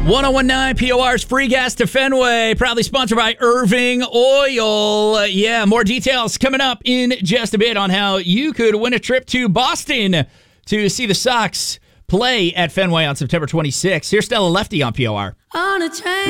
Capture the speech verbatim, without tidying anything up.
ten nineteen P O R's Free Gas to Fenway, proudly sponsored by Irving Oil. Yeah, more details coming up in just a bit on how you could win a trip to Boston to see the Sox play at Fenway on September twenty-sixth. Here's Stella Lefty on P O R. On a train.